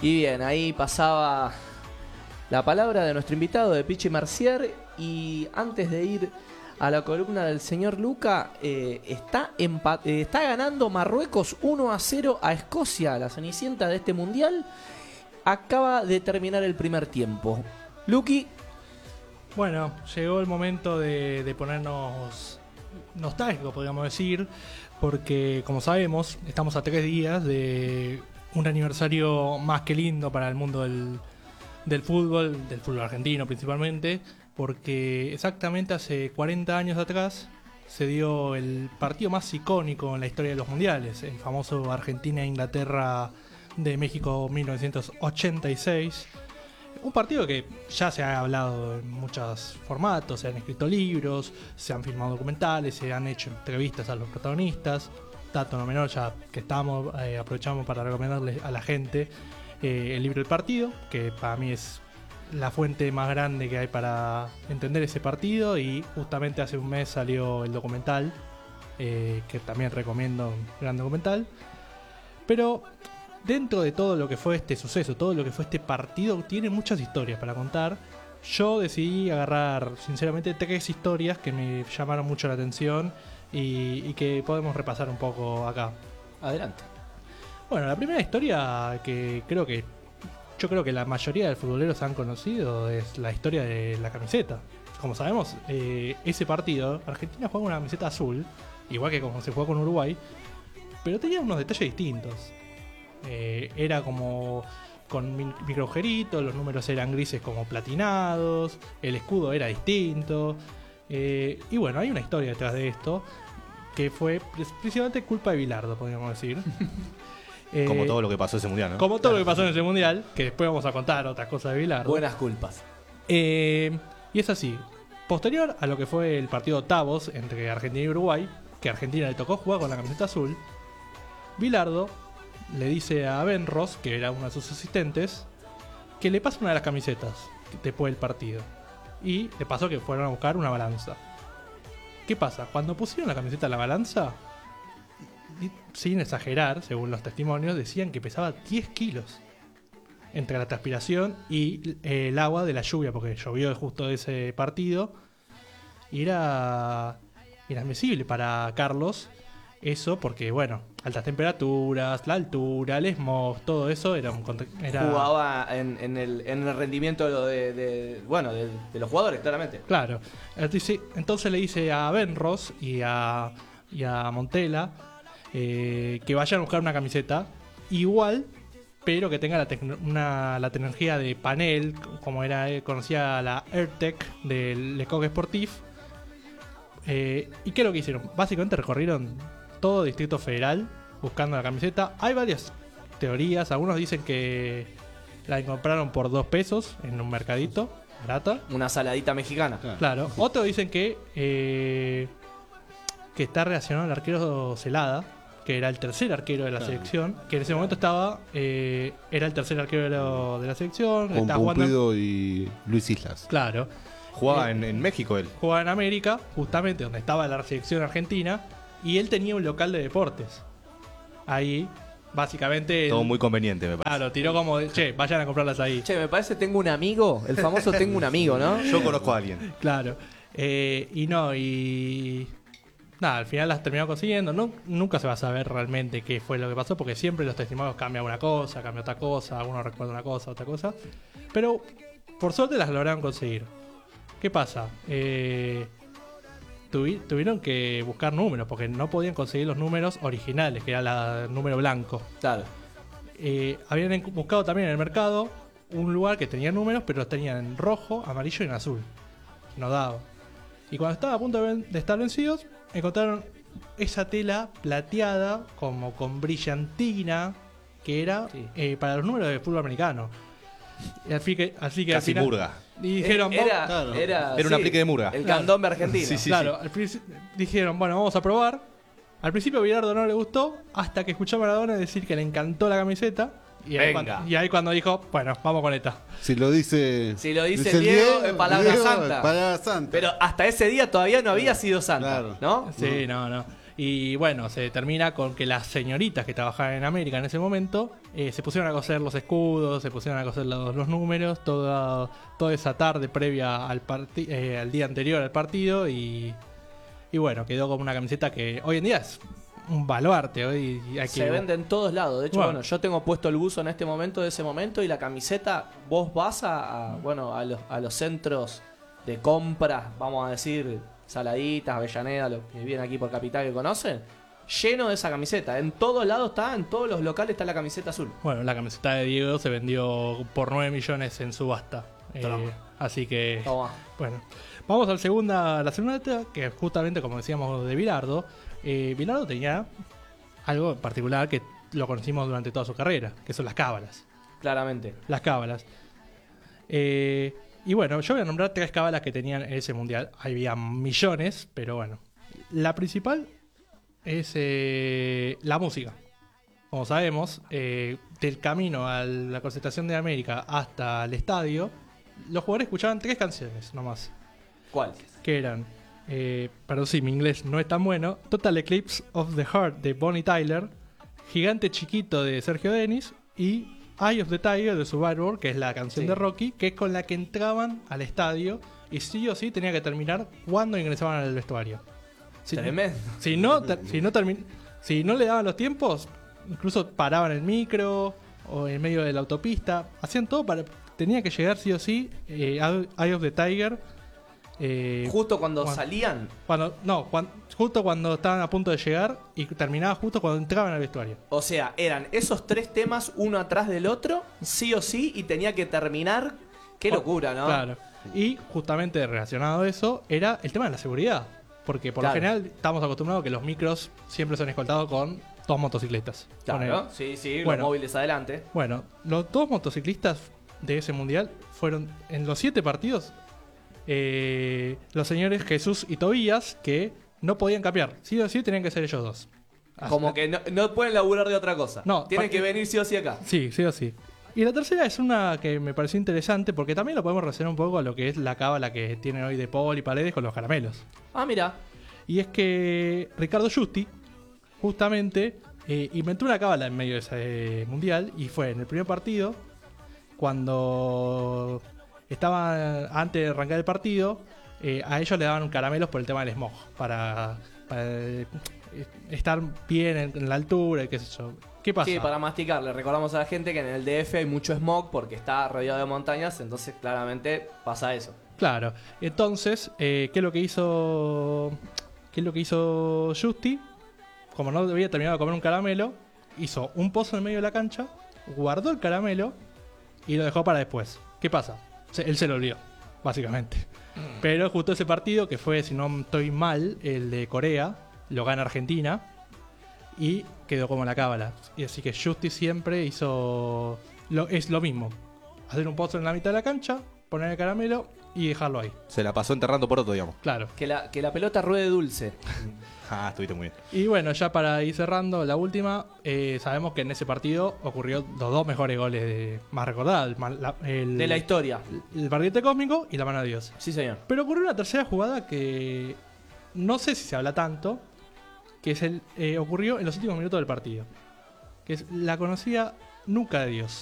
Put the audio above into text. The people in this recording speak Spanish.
Y bien, ahí pasaba la palabra de nuestro invitado, de Pichi Mercier. Y antes de ir a la columna del señor Luca, está ganando Marruecos 1-0 a Escocia, la cenicienta de este mundial. Acaba de terminar el primer tiempo. Luqui. Bueno, llegó el momento de ponernos nostálgicos, podríamos decir, porque como sabemos, estamos a 3 días de un aniversario más que lindo para el mundo del fútbol argentino principalmente, porque exactamente hace 40 años atrás se dio el partido más icónico en la historia de los mundiales, el famoso Argentina-Inglaterra de México 1986. Un partido que ya se ha hablado en muchos formatos, se han escrito libros, se han filmado documentales, se han hecho entrevistas a los protagonistas. Dato no menor, ya que estamos, aprovechamos para recomendarle a la gente el libro del partido, que para mí es la fuente más grande que hay para entender ese partido, y justamente hace un mes salió el documental, que también recomiendo, un gran documental. Pero dentro de todo lo que fue este suceso, todo lo que fue este partido, tiene muchas historias para contar. Yo decidí agarrar, sinceramente, 3 historias que me llamaron mucho la atención y que podemos repasar un poco acá. Adelante. Bueno, la primera historia que yo creo que la mayoría de futboleros han conocido es la historia de la camiseta. Como sabemos, ese partido, Argentina jugaba una camiseta azul, igual que como se jugó con Uruguay, pero tenía unos detalles distintos. Era como con micro agujeritos, los números eran grises como platinados, el escudo era distinto, y bueno, hay una historia detrás de esto que fue principalmente culpa de Bilardo, podríamos decir. Como todo lo que pasó ese mundial, ¿no? Como todo lo que pasó en ese mundial, que después vamos a contar otras cosas de Bilardo. Buenas culpas. Y es así, posterior a lo que fue el partido octavos entre Argentina y Uruguay, que a Argentina le tocó jugar con la camiseta azul, Bilardo le dice a Benros, que era uno de sus asistentes, que le pase una de las camisetas después del partido. Y le pasó que fueron a buscar una balanza. ¿Qué pasa? Cuando pusieron la camiseta en la balanza, sin exagerar, según los testimonios, decían que pesaba 10 kilos. Entre la transpiración y el agua de la lluvia, porque llovió justo ese partido. Y era inadmisible para Carlos eso, porque bueno, altas temperaturas, la altura, el smog, todo eso era jugaba en el rendimiento de los jugadores, claramente. Claro. Entonces le dice a Benros y a Montella que vayan a buscar una camiseta igual, pero que tenga la tecnología de panel, como conocía la AirTech del Lecoq Sportif. ¿Y qué es lo que hicieron? Básicamente recorrieron todo Distrito Federal buscando la camiseta. Hay varias teorías. Algunos dicen que la compraron por 2 pesos en un mercadito, barata. Una saladita mexicana. Claro. Otros dicen que está relacionado al arquero Celada, que era el tercer arquero de la selección, que en ese momento era el tercer arquero de la selección. Con Pumpido y Luis Islas. Claro. Jugaba en México él. Jugaba en América, justamente donde estaba la selección argentina, y él tenía un local de deportes. Ahí, básicamente... Todo muy conveniente, me parece. Claro, tiró como che, vayan a comprarlas ahí. Che, me parece tengo un amigo, el famoso tengo un amigo, ¿no? Yo conozco a alguien. Claro. Nada, al final las terminó consiguiendo. Nunca se va a saber realmente qué fue lo que pasó, porque siempre los testimonios cambian una cosa, cambia otra cosa, algunos recuerdan una cosa, otra cosa. Pero por suerte las lograron conseguir. ¿Qué pasa? Tuvieron que buscar números, porque no podían conseguir los números originales, que era el número blanco. Claro. Habían buscado también en el mercado un lugar que tenía números, pero los tenían en rojo, amarillo y en azul. No daba. Y cuando estaban a punto de estar vencidos, encontraron esa tela plateada, como con brillantina, que era para los números de fútbol americano. Y así que Casi al final, murga. y dijeron, Era un aplique de murga. El candombe argentino. Sí, claro, dijeron, bueno, vamos a probar. Al principio a Bilardo no le gustó, hasta que escuchó a Maradona decir que le encantó la camiseta. Y ahí cuando dijo, bueno, vamos con esta. Si lo dice Diego, es palabra santa. Palabra santa. Pero hasta ese día todavía no había sido santa, claro. ¿no? Sí, no. Y bueno, se termina con que las señoritas que trabajaban en América en ese momento se pusieron a coser los escudos, se pusieron a coser los números, toda esa tarde previa al día anterior al partido. Y bueno, quedó como una camiseta que hoy en día es un baluarte. Se vende en todos lados. De hecho, bueno, yo tengo puesto el buzo en este momento de ese momento y la camiseta, vos vas a los centros de compras, vamos a decir, Saladitas, Avellaneda, los que vienen aquí por Capital que conocen, lleno de esa camiseta. En todos lados está, en todos los locales está la camiseta azul. Bueno, la camiseta de Diego se vendió por 9 millones en subasta. Así que, bueno. Vamos a la segunda etapa, que es justamente, como decíamos, de Bilardo. Bilardo tenía algo en particular que lo conocimos durante toda su carrera, que son las cábalas. Claramente. Las cábalas. Y bueno, yo voy a nombrar 3 cábalas que tenían en ese mundial. Había millones, pero bueno. La principal es la música. Como sabemos, del camino a la concentración de América hasta el estadio, los jugadores escuchaban 3 canciones nomás. ¿Cuál? Que eran, perdón si mi inglés no es tan bueno, Total Eclipse of the Heart de Bonnie Tyler, Gigante Chiquito de Sergio Denis y Eye of the Tiger de Survivor, que es la canción de Rocky, que es con la que entraban al estadio y sí o sí tenía que terminar cuando ingresaban al vestuario. Tremendo. Si no le daban los tiempos, incluso paraban el micro o en medio de la autopista, hacían todo tenía que llegar sí o sí Eye of the Tiger. Justo cuando salían. Justo cuando estaban a punto de llegar y terminaba justo cuando entraban al vestuario. O sea, eran esos 3 temas uno atrás del otro, sí o sí, y tenía que terminar. Qué locura, ¿no? Claro. Y justamente relacionado a eso era el tema de la seguridad. Porque por lo general estamos acostumbrados a que los micros siempre son escoltados con 2 motocicletas. Claro, sí, los móviles adelante. Bueno, los 2 motociclistas de ese mundial fueron en los 7 partidos. Los señores Jesús y Tobías, que no podían cambiar. Sí o sí tenían que ser ellos 2. Como que no pueden laburar de otra cosa. No, tienen que venir sí o sí acá. Sí o sí. Y la tercera es una que me pareció interesante porque también lo podemos relacionar un poco a lo que es la cábala que tienen hoy de Paul y Paredes con los caramelos. Ah, mira. Y es que Ricardo Giusti justamente inventó una cábala en medio de ese mundial y fue en el primer partido cuando estaba antes de arrancar el partido, a ellos le daban caramelos por el tema del smog, para estar bien en la altura y qué sé yo. ¿Qué pasa? Sí, para masticar. Le recordamos a la gente que en el DF hay mucho smog porque está rodeado de montañas, entonces claramente pasa eso. Claro. Entonces, ¿qué es lo que hizo Giusti? Como no había terminado de comer un caramelo, hizo un pozo en medio de la cancha, guardó el caramelo y lo dejó para después. ¿Qué pasa? Él se lo olvidó, básicamente. Pero justo ese partido, que fue, si no estoy mal, el de Corea, lo gana Argentina y quedó como la cábala. Y así que Giusti siempre es lo mismo. Hacer un pozo en la mitad de la cancha, poner el caramelo y dejarlo ahí. Se la pasó enterrando por otro, digamos. Claro. Que la pelota ruede dulce. Estuviste muy bien. Y bueno, ya para ir cerrando la última, sabemos que en ese partido ocurrió los 2 mejores goles más recordados. De la historia. El barrilete cósmico y la mano de Dios. Sí, señor. Pero ocurrió una tercera jugada que no sé si se habla tanto, que es ocurrió en los últimos minutos del partido. Que es la conocida nuca de Dios.